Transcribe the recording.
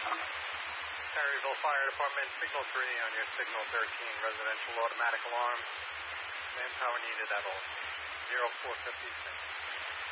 Perryville Fire Department, signal 3 on your signal 13, residential automatic alarm. Manpower needed at all. 0456.